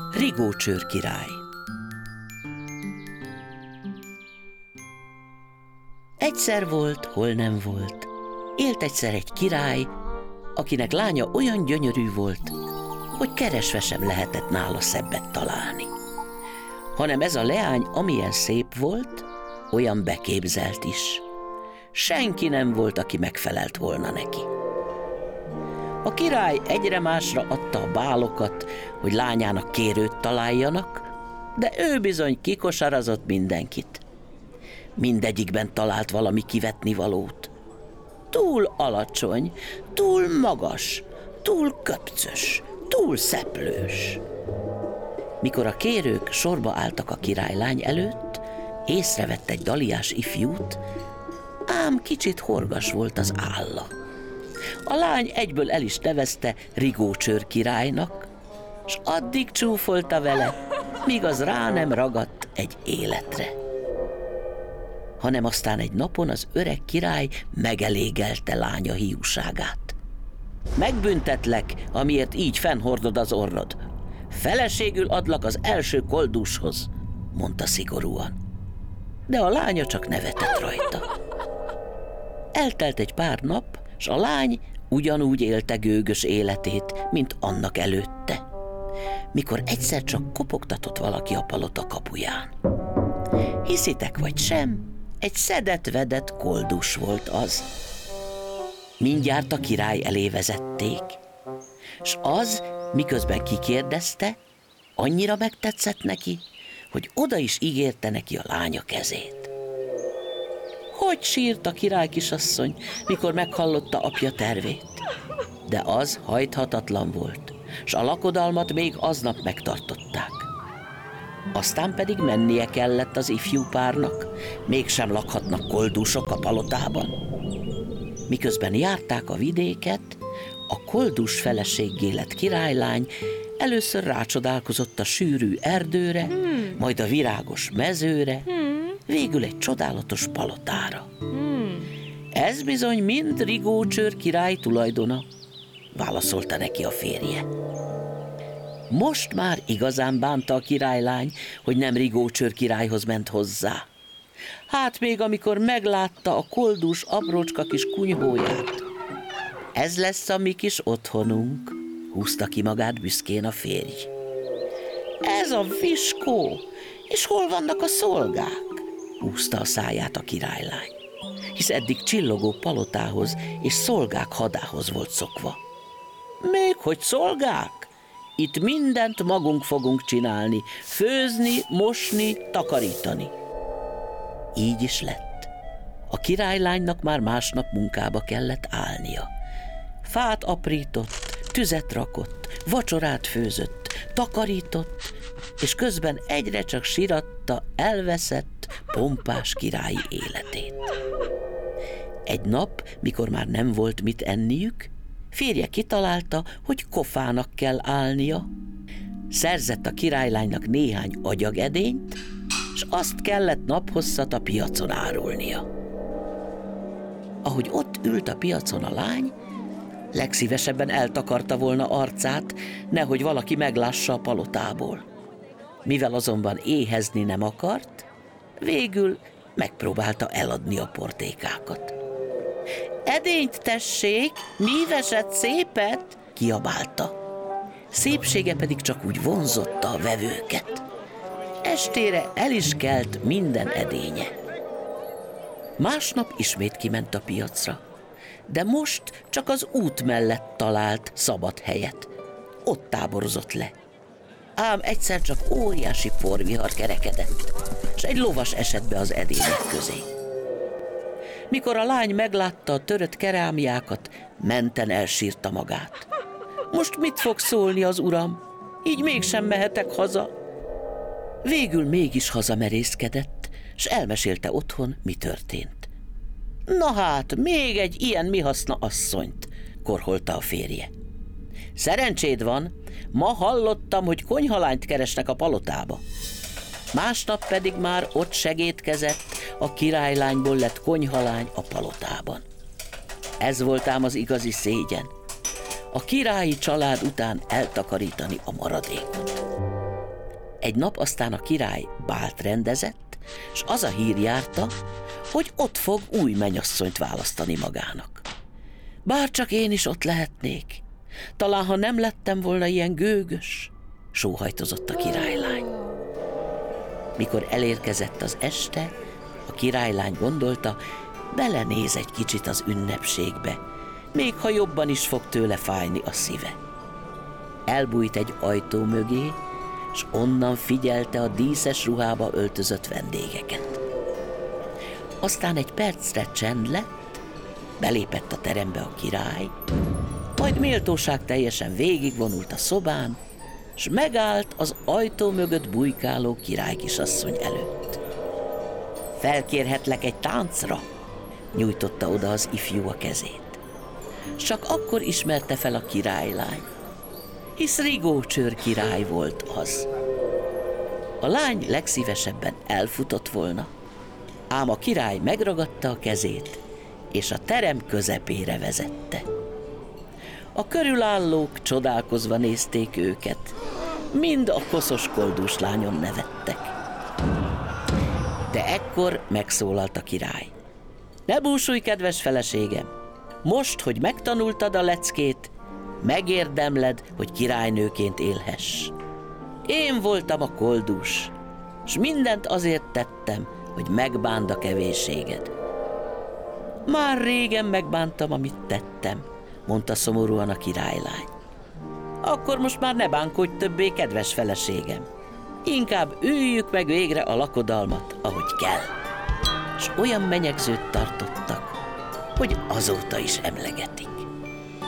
Rigócsőr király. Egyszer volt, hol nem volt. Élt egyszer egy király, akinek lánya olyan gyönyörű volt, hogy keresve sem lehetett nála szebbet találni. Hanem ez a leány amilyen szép volt, olyan beképzelt is. Senki nem volt, aki megfelelt volna neki. A király egyre másra adta a bálokat, hogy lányának kérőt találjanak, de ő bizony kikosarazott mindenkit. Mindegyikben talált valami kivetnivalót. Túl alacsony, túl magas, túl köpcös, túl szeplős. Mikor a kérők sorba álltak a királylány előtt, észrevett egy daliás ifjút, ám kicsit horgas volt az álla. A lány egyből el is nevezte Rigócsőr királynak, s addig csúfolta vele, míg az rá nem ragadt egy életre. Hanem aztán egy napon az öreg király megelégelte lánya hiúságát. Megbüntetlek, amiért így fennhordod az orrod. Feleségül adlak az első koldushoz, mondta szigorúan. De a lánya csak nevetett rajta. Eltelt egy pár nap, s a lány ugyanúgy élte gőgös életét, mint annak előtte, mikor egyszer csak kopogtatott valaki a palota kapuján. Hiszitek vagy sem, egy szedett-vedett koldus volt az. Mindjárt a király elé vezették, s az, miközben kikérdezte, annyira megtetszett neki, hogy oda is ígérte neki a lánya kezét. Hogy sírt a király kisasszony, mikor meghallotta apja tervét. De az hajthatatlan volt, s a lakodalmat még aznap megtartották. Aztán pedig mennie kellett az ifjú párnak, mégsem lakhatnak koldusok a palotában. Miközben járták a vidéket, a koldus feleséggé lett királylány először rácsodálkozott a sűrű erdőre, majd a virágos mezőre, végül egy csodálatos palotára. Ez bizony mind Rigócsőr király tulajdona, válaszolta neki a férje. Most már igazán bánta a királylány, hogy nem Rigócsőr királyhoz ment hozzá. Hát még amikor meglátta a koldus aprócska kis kunyhóját. Ez lesz a mi kis otthonunk, húzta ki magát büszkén a férj. Ez a viskó, és hol vannak a szolgák? Húzta a száját a királylány, hisz eddig csillogó palotához és szolgák hadához volt szokva. Még hogy szolgák? Itt mindent magunk fogunk csinálni, főzni, mosni, takarítani. Így is lett. A királylánynak már másnap munkába kellett állnia. Fát aprított, tüzet rakott, vacsorát főzött, takarított, és közben egyre csak siratta elveszett, pompás királyi életét. Egy nap, mikor már nem volt mit enniük, férje kitalálta, hogy kofának kell állnia. Szerzett a királylánynak néhány agyagedényt, s azt kellett naphosszat a piacon árulnia. Ahogy ott ült a piacon a lány, legszívesebben eltakarta volna arcát, nehogy valaki meglássa a palotából. Mivel azonban éhezni nem akart, végül megpróbálta eladni a portékákat. Edényt tessék, míveset, szépet, kiabálta. Szépsége pedig csak úgy vonzotta a vevőket. Estére el is kelt minden edénye. Másnap ismét kiment a piacra, de most csak az út mellett talált szabad helyet. Ott táborozott le. Ám egyszer csak óriási porvihar kerekedett, s egy lovas esett be az edények közé. Mikor a lány meglátta a törött kerámiákat, menten elsírta magát. Most mit fog szólni az uram? Így mégsem mehetek haza. Végül mégis hazamerészkedett, s elmesélte otthon, mi történt. Na hát, még egy ilyen mihaszna asszonyt, korholta a férje. Szerencséd van, ma hallottam, hogy konyhalányt keresnek a palotába. Másnap pedig már ott segédkezett, a királylányból lett konyhalány a palotában. Ez volt ám az igazi szégyen. A királyi család után eltakarítani a maradékot. Egy nap aztán a király bált rendezett, s az a hír járta, hogy ott fog új menyasszonyt választani magának. Bárcsak én is ott lehetnék, talán ha nem lettem volna ilyen gőgös, sóhajtozott a királylány. Mikor elérkezett az este, a királylány gondolta, belenéz egy kicsit az ünnepségbe, még ha jobban is fog tőle fájni a szíve. Elbújt egy ajtó mögé, s onnan figyelte a díszes ruhába öltözött vendégeket. Aztán egy percre csend lett, belépett a terembe a király, majd méltóság teljesen végigvonult a szobán, s megállt az ajtó mögött bujkáló királykisasszony előtt. Felkérhetlek egy táncra? Nyújtotta oda az ifjú a kezét. Csak akkor ismerte fel a királylány, hisz Rigócsőr király volt az. A lány legszívesebben elfutott volna, ám a király megragadta a kezét, és a terem közepére vezette. A körülállók csodálkozva nézték őket, mind a koszos koldus lányon nevettek. De ekkor megszólalt a király. Ne búsulj, kedves feleségem! Most, hogy megtanultad a leckét, megérdemled, hogy királynőként élhess. Én voltam a koldus, s mindent azért tettem, hogy megbánd a kevésséged. Már régen megbántam, amit tettem, mondta szomorúan a királylány. Akkor most már ne bánkodj többé, kedves feleségem. Inkább üljük meg végre a lakodalmat, ahogy kell. S olyan menyegzőt tartottak, hogy azóta is emlegetik.